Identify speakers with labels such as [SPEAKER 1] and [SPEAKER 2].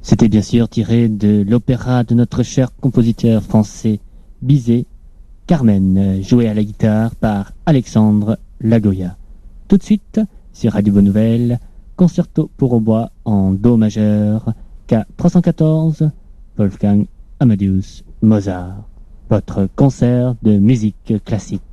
[SPEAKER 1] C'était bien sûr tiré de l'opéra de notre cher compositeur français Bizet, Carmen, joué à la guitare par Alexandre Lagoya. Tout de suite, sur Radio Bonne Nouvelle, concerto pour hautbois en Do majeur, K314, Wolfgang Amadeus Mozart. Votre concert de musique classique.